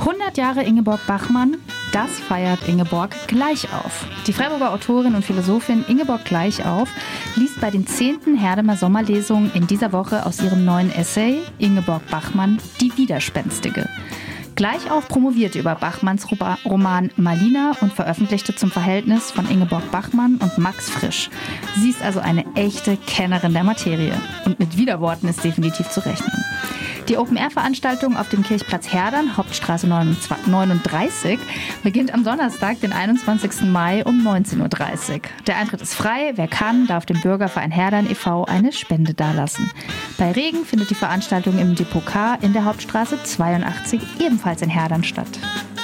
100 Jahre Ingeborg Bachmann, das feiert Ingeborg Gleichauf. Die Freiburger Autorin und Philosophin Ingeborg Gleichauf liest bei den 10. Herdemer Sommerlesungen in dieser Woche aus ihrem neuen Essay Ingeborg Bachmann, die Widerspenstige. Gleichauf promovierte über Bachmanns Roman Malina und veröffentlichte zum Verhältnis von Ingeborg Bachmann und Max Frisch. Sie ist also eine echte Kennerin der Materie. Und mit Widerworten ist definitiv zu rechnen. Die Open-Air-Veranstaltung auf dem Kirchplatz Herdern, Hauptstraße 39, beginnt am Donnerstag, den 21. Mai um 19.30 Uhr. Der Eintritt ist frei. Wer kann, darf dem Bürgerverein Herdern e.V. eine Spende dalassen. Bei Regen findet die Veranstaltung im Depot K in der Hauptstraße 82 ebenfalls in Herdern statt.